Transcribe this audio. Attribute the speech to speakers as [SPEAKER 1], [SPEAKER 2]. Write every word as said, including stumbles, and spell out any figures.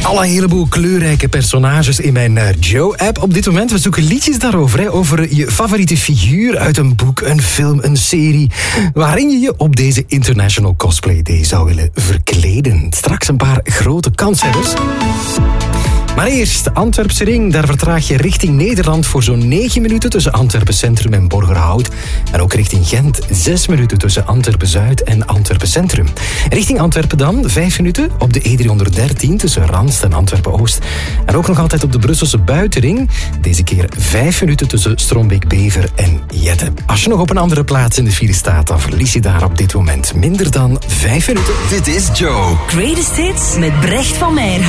[SPEAKER 1] al een heleboel kleurrijke personages in mijn uh, Joe-app op dit moment. We zoeken liedjes daarover, hè, over je favoriete figuur uit een boek, een film, een serie, waarin je je op deze International Cosplay Day zou willen verkleden. Straks een paar grote kanshebbers. Maar eerst, Antwerpse Ring. Daar vertraag je richting Nederland voor zo'n negen minuten tussen Antwerpen Centrum en Borgerhout. En ook richting Gent, zes minuten tussen Antwerpen Zuid en Antwerpen Centrum. Richting Antwerpen dan, vijf minuten op de E driehonderddertien tussen Randst en Antwerpen Oost. En ook nog altijd op de Brusselse Buitenring. Deze keer vijf minuten tussen Strombeek-Bever en Jette. Als je nog op een andere plaats in de file staat, dan verlies je daar op dit moment minder dan vijf minuten.
[SPEAKER 2] Dit is Joe.
[SPEAKER 3] Greatest Hits met Brecht van Meijerhout.